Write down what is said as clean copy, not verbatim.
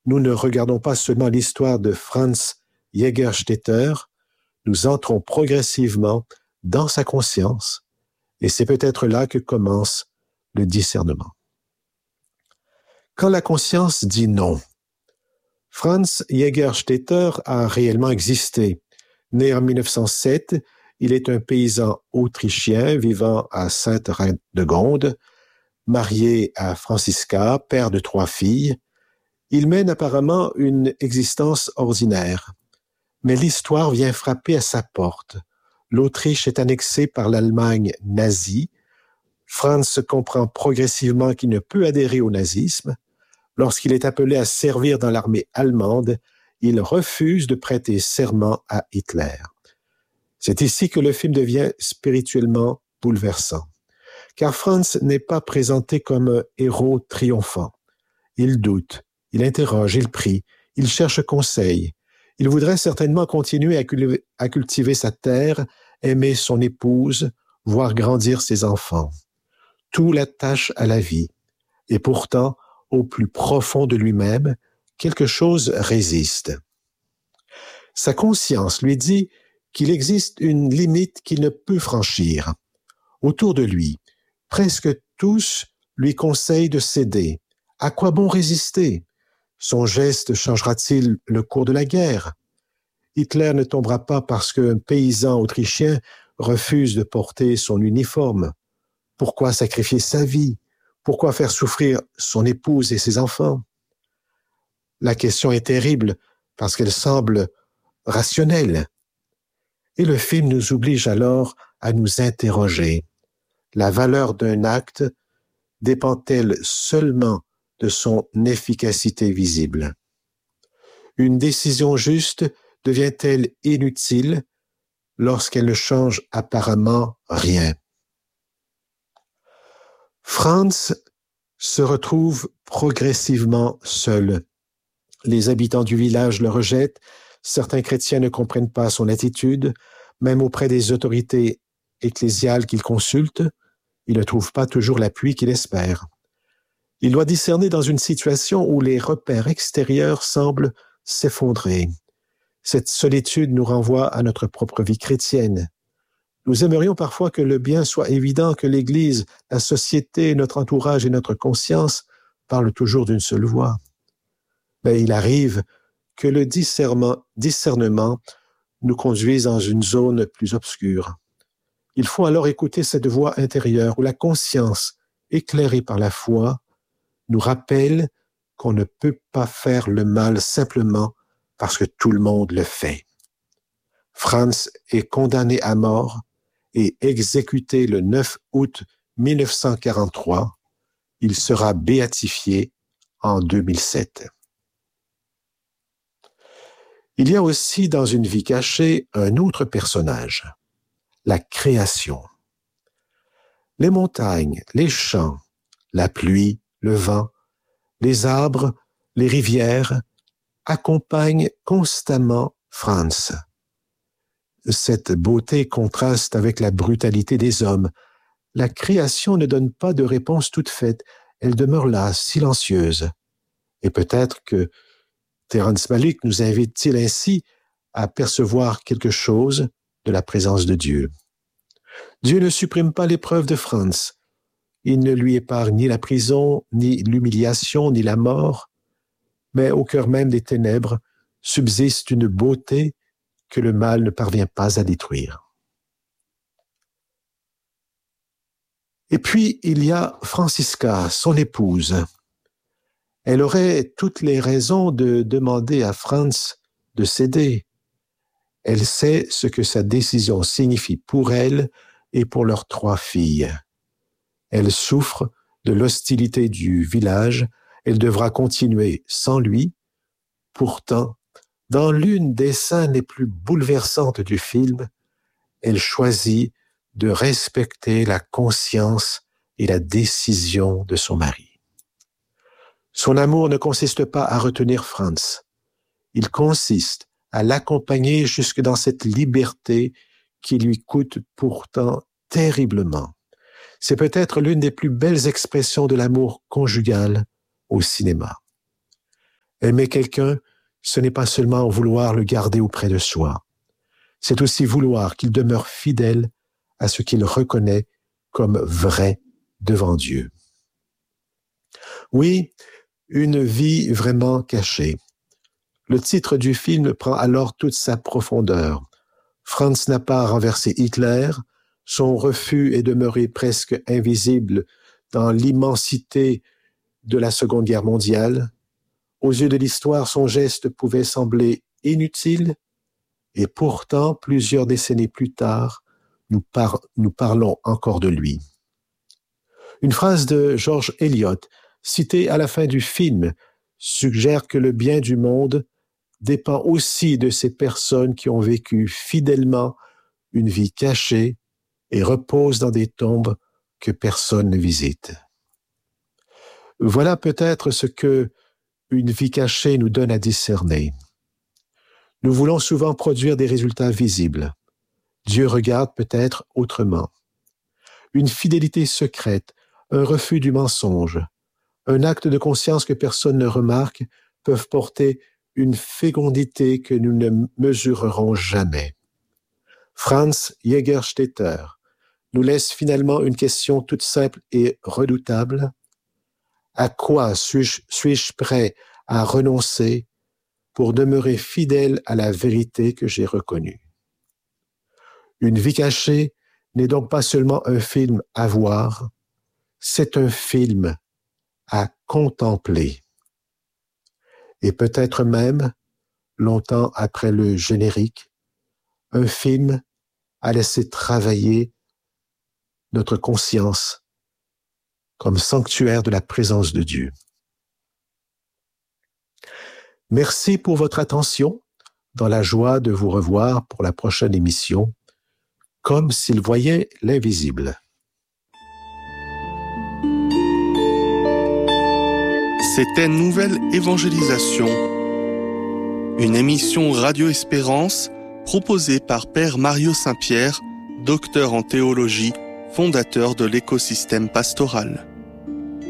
nous ne regardons pas seulement l'histoire de Franz Jägerstätter, nous entrons progressivement dans sa conscience, et c'est peut-être là que commence le discernement. Quand la conscience dit non, Franz Jägerstätter a réellement existé. Né en 1907, il est un paysan autrichien vivant à Sainte-Radegonde, marié à Franziska, père de 3 filles. Il mène apparemment une existence ordinaire. Mais l'histoire vient frapper à sa porte. L'Autriche est annexée par l'Allemagne nazie. Franz comprend progressivement qu'il ne peut adhérer au nazisme. Lorsqu'il est appelé à servir dans l'armée allemande, il refuse de prêter serment à Hitler. C'est ici que le film devient spirituellement bouleversant. Car Franz n'est pas présenté comme un héros triomphant. Il doute, il interroge, il prie, il cherche conseil. Il voudrait certainement continuer à cultiver sa terre, aimer son épouse, voir grandir ses enfants. Tout l'attache à la vie. Et pourtant, au plus profond de lui-même, quelque chose résiste. Sa conscience lui dit qu'il existe une limite qu'il ne peut franchir. Autour de lui, presque tous lui conseillent de céder. À quoi bon résister? Son geste changera-t-il le cours de la guerre? Hitler ne tombera pas parce qu'un paysan autrichien refuse de porter son uniforme. Pourquoi sacrifier sa vie? Pourquoi faire souffrir son épouse et ses enfants? La question est terrible parce qu'elle semble rationnelle. Et le film nous oblige alors à nous interroger. La valeur d'un acte dépend-elle seulement de son efficacité visible? Une décision juste devient-elle inutile lorsqu'elle ne change apparemment rien? Franz se retrouve progressivement seul. Les habitants du village le rejettent, certains chrétiens ne comprennent pas son attitude, même auprès des autorités ecclésiales qu'il consulte, il ne trouve pas toujours l'appui qu'il espère. Il doit discerner dans une situation où les repères extérieurs semblent s'effondrer. Cette solitude nous renvoie à notre propre vie chrétienne. Nous aimerions parfois que le bien soit évident, que l'Église, la société, notre entourage et notre conscience parlent toujours d'une seule voix. Mais il arrive que le discernement nous conduise dans une zone plus obscure. Il faut alors écouter cette voix intérieure où la conscience, éclairée par la foi, nous rappelle qu'on ne peut pas faire le mal simplement parce que tout le monde le fait. Franz est condamné à mort et exécuté le 9 août 1943. Il sera béatifié en 2007. Il y a aussi dans une vie cachée un autre personnage, la création. Les montagnes, les champs, la pluie, le vent, les arbres, les rivières accompagnent constamment Franz. Cette beauté contraste avec la brutalité des hommes. La création ne donne pas de réponse toute faite, elle demeure là, silencieuse. Et peut-être que Terrence Malick nous invite-t-il ainsi à percevoir quelque chose de la présence de Dieu. Dieu ne supprime pas l'épreuve de Franz. Il ne lui épargne ni la prison, ni l'humiliation, ni la mort, mais au cœur même des ténèbres subsiste une beauté que le mal ne parvient pas à détruire. Et puis, il y a Franziska, son épouse. Elle aurait toutes les raisons de demander à Franz de céder. Elle sait ce que sa décision signifie pour elle et pour leurs 3 filles. Elle souffre de l'hostilité du village. Elle devra continuer sans lui. Pourtant, dans l'une des scènes les plus bouleversantes du film, elle choisit de respecter la conscience et la décision de son mari. Son amour ne consiste pas à retenir Franz. Il consiste à l'accompagner jusque dans cette liberté qui lui coûte pourtant terriblement. C'est peut-être l'une des plus belles expressions de l'amour conjugal au cinéma. Aimer quelqu'un, ce n'est pas seulement vouloir le garder auprès de soi. C'est aussi vouloir qu'il demeure fidèle à ce qu'il reconnaît comme vrai devant Dieu. Oui, une vie vraiment cachée. Le titre du film prend alors toute sa profondeur. Franz n'a pas renversé Hitler, son refus est demeuré presque invisible dans l'immensité de la Seconde Guerre mondiale. Aux yeux de l'histoire, son geste pouvait sembler inutile, et pourtant, plusieurs décennies plus tard, nous parlons encore de lui. Une phrase de George Eliot, citée à la fin du film, suggère que le bien du monde dépend aussi de ces personnes qui ont vécu fidèlement une vie cachée et reposent dans des tombes que personne ne visite. Voilà peut-être ce que une vie cachée nous donne à discerner. Nous voulons souvent produire des résultats visibles. Dieu regarde peut-être autrement. Une fidélité secrète, un refus du mensonge, un acte de conscience que personne ne remarque peuvent porter une fécondité que nous ne mesurerons jamais. Franz Jägerstätter nous laisse finalement une question toute simple et redoutable. À quoi suis-je prêt à renoncer pour demeurer fidèle à la vérité que j'ai reconnue? Une vie cachée n'est donc pas seulement un film à voir, c'est un film à contempler. Et peut-être même, longtemps après le générique, un film à laisser travailler notre conscience comme sanctuaire de la présence de Dieu. Merci pour votre attention, dans la joie de vous revoir pour la prochaine émission, comme s'il voyait l'invisible. C'était Nouvelle Évangélisation, une émission Radio Espérance proposée par Père Mario Saint-Pierre, docteur en théologie, fondateur de l'écosystème pastoral.